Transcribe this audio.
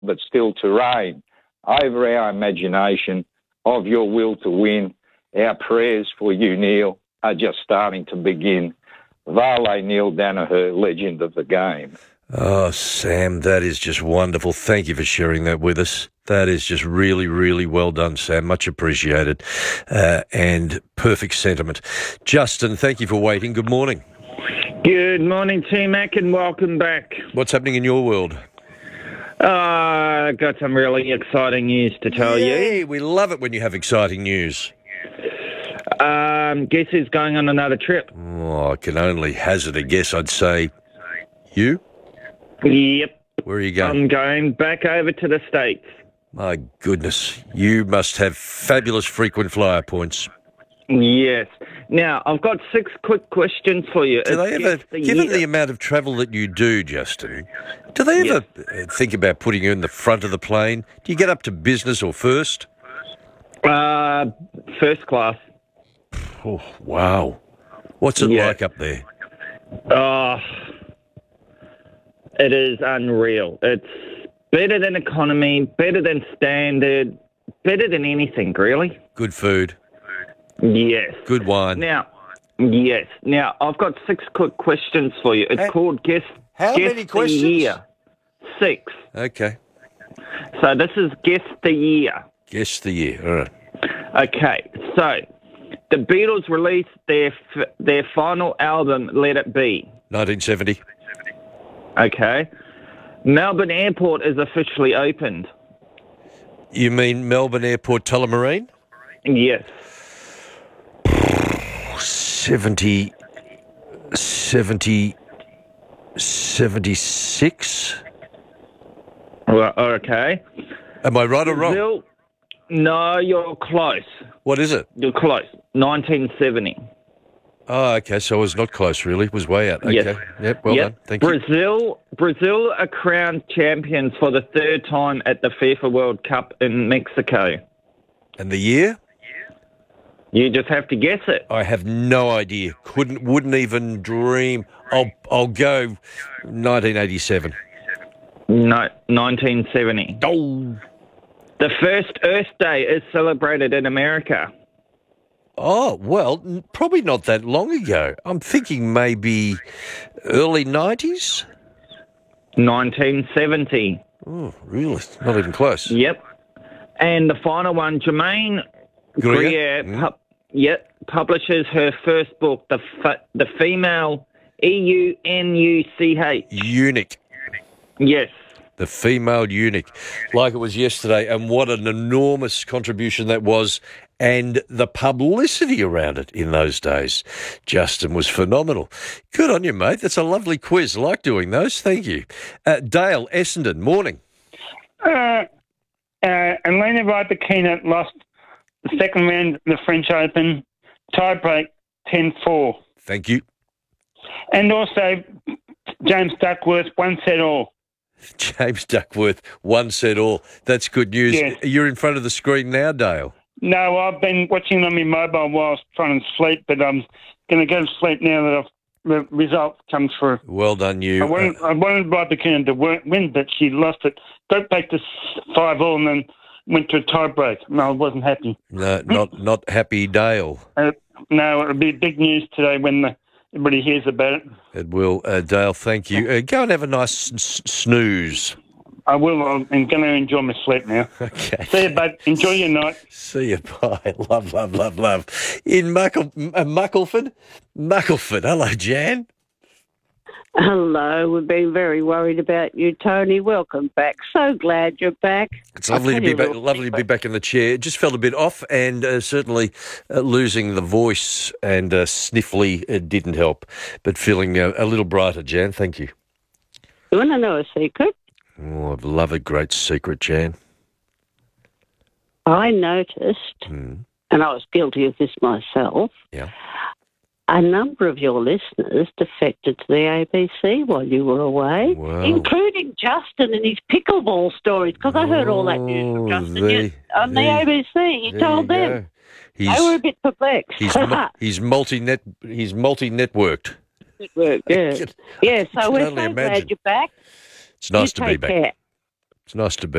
but still to reign over our imagination of your will to win. Our prayers for you, Neil, are just starting to begin. Vale Neil Danaher, legend of the game. Oh, Sam, that is just wonderful. Thank you for sharing that with us. That is just really, really well done, Sam. Much appreciated. And perfect sentiment. Justin, thank you for waiting. Good morning. Good morning, T-Mac, and welcome back. What's happening in your world? I got some really exciting news to tell you. We love it when you have exciting news. Guess who's going on another trip? Oh, I can only hazard a guess. I'd say you? Yep. Where are you going? I'm going back over to the States. My goodness, you must have fabulous frequent flyer points. Yes. Now, I've got 6 quick questions for you. Do they ever, given the amount of travel that you do, Justin, do they ever think about putting you in the front of the plane? Do you get up to business or first? First class. Oh, wow. What's it like up there? It is unreal. It's better than economy, better than standard, better than anything, really. Good food. Yes. Good wine. Now, yes. Now, I've got 6 quick questions for you. It's called Guess many questions? the Year. 6. Okay. So this is Guess the Year. Guess the year. All right. Okay. So the Beatles released their final album, Let It Be. 1970. Okay. Melbourne Airport is officially opened. You mean Melbourne Airport Tullamarine? Yes. 76? Well, okay. Am I right or wrong? Brazil, no, you're close. What is it? You're close. 1970. Oh, okay, so I was not close, really. It was way out. Okay. Yes. Yep, well done. Thank you. Brazil are crowned champions for the 3rd time at the FIFA World Cup in Mexico. And the year? You just have to guess it. I have no idea. Wouldn't even dream. I'll go 1987. No, 1970. Oh. The first Earth Day is celebrated in America. Oh, well, probably not that long ago. I'm thinking maybe early 90s? 1970. Oh, really? Not even close. Yep. And the final one, Germaine Greer publishes her first book, The Female EUNUCH. Eunuch. Yes. The Female Eunuch. Like it was yesterday, and what an enormous contribution that was, and the publicity around it in those days. Justin was phenomenal. Good on you, mate. That's a lovely quiz. I like doing those. Thank you. Dale, Essendon, morning. Elena Rybakina lost the second round of the French Open, tiebreak 10-4. Thank you. And also, James Duckworth, 1 set all. James Duckworth, 1 set all. That's good news. Yes. You're in front of the screen now, Dale. No, I've been watching on my mobile whilst trying to sleep, but I'm going to go to sleep now that the result comes through. Well done, you. I wanted Rybakina to win, but she lost it. Got back to 5 all and then went to a tiebreak. No, I wasn't happy. No, not happy, Dale. No, it'll be big news today when everybody hears about it. It will. Dale, thank you. Go and have a nice snooze. I will. I'm going to enjoy my sleep now. Okay. See you, bud. Enjoy your night. See you. Bye. Love. In Muckleford. Hello, Jan. Hello. We've been very worried about you, Tony. Welcome back. So glad you're back. It's lovely to be back. Lovely to be back in the chair. It just felt a bit off, and certainly losing the voice and sniffly didn't help. But feeling a little brighter, Jan. Thank you. You want to know a secret? Oh, I love a great secret, Jan. I noticed, and I was guilty of this myself, a number of your listeners defected to the ABC while you were away, including Justin and his pickleball stories, because I heard all that news from Justin on the ABC. He told them. They were a bit perplexed. He's multi-networked. So we're so glad you're back. It's nice to be back. Care. It's nice to be